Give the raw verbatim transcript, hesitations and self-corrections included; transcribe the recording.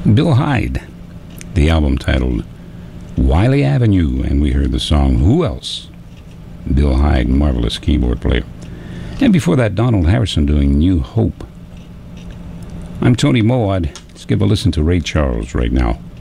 Bill Hyde, the album titled Wiley Avenue, and we heard the song Who Else? Bill Hyde, marvelous keyboard player. And before that, Donald Harrison doing New Hope. I'm Tony Moad. Let's give a listen to Ray Charles right now.